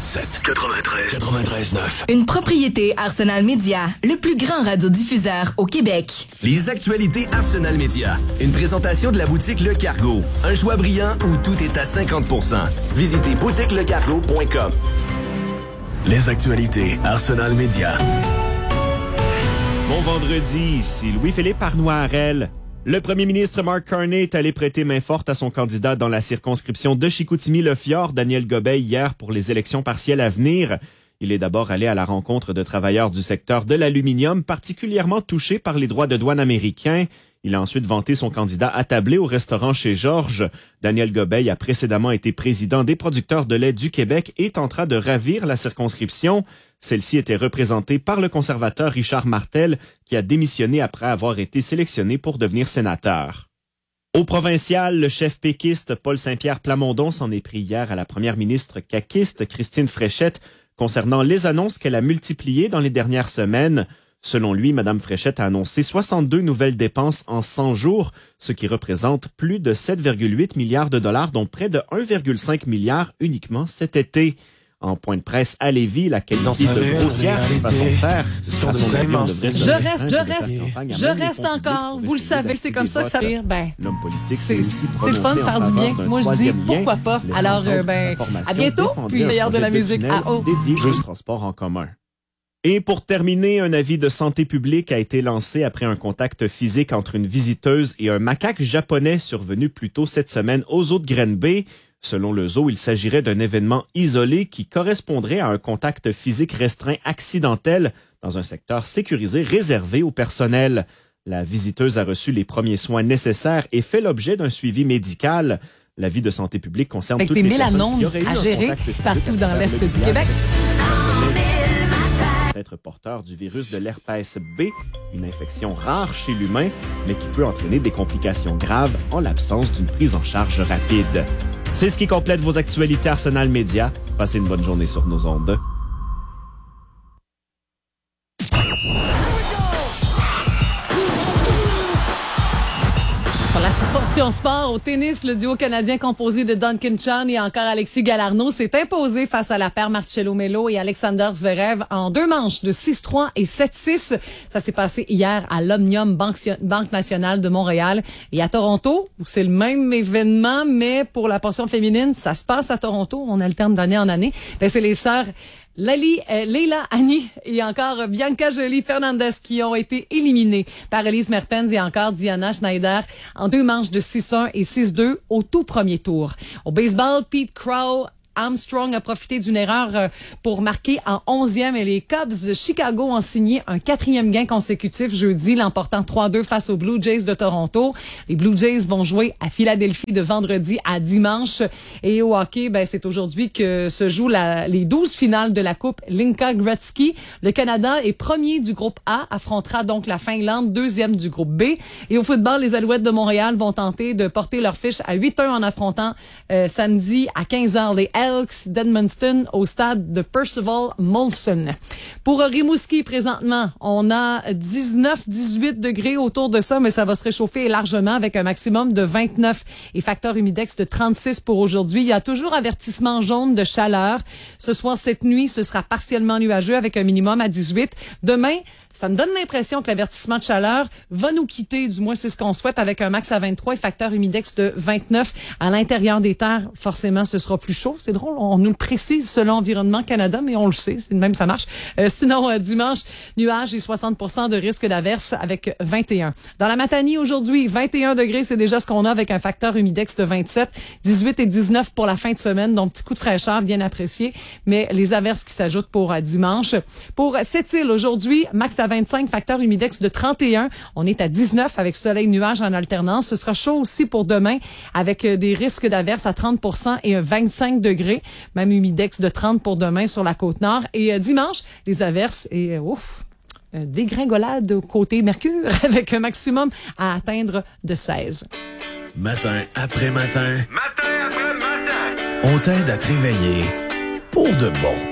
93.9. Une propriété Arsenal Média, le plus grand radiodiffuseur au Québec. Les actualités Arsenal Média. Une présentation de la boutique Le Cargo. Un choix brillant où tout est à 50%. Visitez boutiquelecargo.com. Les actualités Arsenal Média. Bon vendredi, ici Louis-Philippe Arnoirel. Le premier ministre Mark Carney est allé prêter main forte à son candidat dans la circonscription de Chicoutimi-Le-Fjord, Daniel Gobeil, hier pour les élections partielles à venir. Il est d'abord allé à la rencontre de travailleurs du secteur de l'aluminium, particulièrement touchés par les droits de douane américains. Il a ensuite vanté son candidat attablé au restaurant chez Georges. Daniel Gobeil a précédemment été président des producteurs de lait du Québec et tentera de ravir la circonscription. Celle-ci était représentée par le conservateur Richard Martel, qui a démissionné après avoir été sélectionné pour devenir sénateur. Au provincial, le chef péquiste Paul Saint-Pierre Plamondon s'en est pris hier à la première ministre caquiste Christine Fréchette concernant les annonces qu'elle a multipliées dans les dernières semaines. Selon lui, Mme Fréchette a annoncé 62 nouvelles dépenses en 100 jours, ce qui représente plus de 7,8 milliards de dollars, dont près de 1,5 milliard uniquement cet été. En point de presse à Lévis, la qualifiée de grossière façon de faire. Je reste encore. Vous le savez, c'est comme ça que ça rire. Ben, l'homme politique, c'est le fun de faire du bien. Moi, je dis pourquoi pas. Alors, à bientôt. Puis, meilleur de la musique à haut. Dédié au transport en commun. Et pour terminer, un avis de santé publique a été lancé après un contact physique entre une visiteuse et un macaque japonais survenu plus tôt cette semaine aux eaux de Green Bay. Selon le zoo, il s'agirait d'un événement isolé qui correspondrait à un contact physique restreint accidentel dans un secteur sécurisé réservé au personnel. La visiteuse a reçu les premiers soins nécessaires et fait l'objet d'un suivi médical. L'avis de santé publique concerne toutes les personnes qui auraient eu un contact physique partout dans l'Est du Québec. Être porteur du virus de l'herpès B, une infection rare chez l'humain, mais qui peut entraîner des complications graves en l'absence d'une prise en charge rapide. C'est ce qui complète vos actualités Arsenal Média. Passez une bonne journée sur nos ondes. Pour la portion sport, au tennis, le duo canadien composé de Duncan Chan et encore Alexis Galarneau s'est imposé face à la paire Marcelo Melo et Alexander Zverev en 2 manches de 6-3 et 7-6. Ça s'est passé hier à l'Omnium Banque Nationale de Montréal et à Toronto, où c'est le même événement, mais pour la portion féminine, ça se passe à Toronto. On alterne d'année en année. Ben, c'est les sœurs Leila Annie et encore Bianca Jolie Fernandez qui ont été éliminées par Elise Mertens et encore Diana Schneider en 2 manches de 6-1 et 6-2 au tout premier tour. Au baseball, Pete Crow Armstrong a profité d'une erreur pour marquer en 11e et les Cubs de Chicago ont signé un 4e gain consécutif jeudi, l'emportant 3-2 face aux Blue Jays de Toronto. Les Blue Jays vont jouer à Philadelphie de vendredi à dimanche. Et au hockey, ben, c'est aujourd'hui que se jouent les 12 finales de la Coupe Linka Gretzky. Le Canada est premier du groupe A, affrontera donc la Finlande, 2e du groupe B. Et au football, les Alouettes de Montréal vont tenter de porter leur fiche à 8-1 en affrontant samedi à 15h les Elks d'Edmundston au stade de Percival Molson. Pour Rimouski, présentement, on a 19-18 degrés autour de ça, mais ça va se réchauffer largement avec un maximum de 29 et facteur humidex de 36 pour aujourd'hui. Il y a toujours avertissement jaune de chaleur. Ce soir, cette nuit, ce sera partiellement nuageux avec un minimum à 18. Demain, ça me donne l'impression que l'avertissement de chaleur va nous quitter, du moins c'est ce qu'on souhaite, avec un max à 23 et facteur humidex de 29. À l'intérieur des terres, forcément, ce sera plus chaud. C'est drôle, on nous le précise selon Environnement Canada, mais on le sait, c'est de même ça marche. Sinon, dimanche, nuages et 60% de risque d'averse avec 21. Dans la Matanie, aujourd'hui, 21 degrés, c'est déjà ce qu'on a avec un facteur humidex de 27. 18 et 19 pour la fin de semaine, donc petit coup de fraîcheur bien apprécié, mais les averses qui s'ajoutent pour dimanche. Pour Sept-Îles, aujourd'hui, max à 25, facteur humidex de 31. On est à 19 avec soleil nuage en alternance. Ce sera chaud aussi pour demain avec des risques d'averses à 30% et un 25 degrés. Même humidex de 30 pour demain sur la Côte-Nord. Et dimanche, les averses et dégringolade côté Mercure avec un maximum à atteindre de 16. Matin après matin. On t'aide à te réveiller pour de bon.